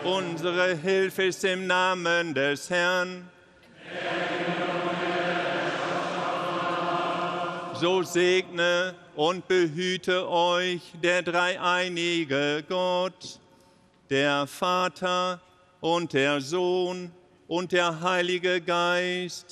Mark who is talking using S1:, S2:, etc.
S1: Unsere Hilfe ist im Namen des Herrn. So segne und behüte euch der dreieinige Gott, der Vater und der Sohn und der Heilige Geist.